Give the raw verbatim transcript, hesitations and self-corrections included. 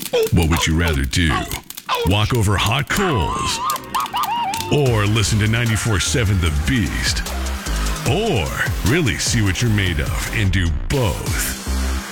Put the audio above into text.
What would you rather do? Walk over hot coals? Or listen to ninety-four seven The Beast? Or really see what you're made of and do both?